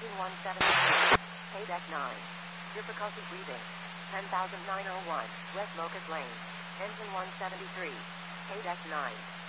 Engine 173. Paydeck 9. Difficulty breathing. 10,901. West Locust Lane. Engine 173. Paydeck 9.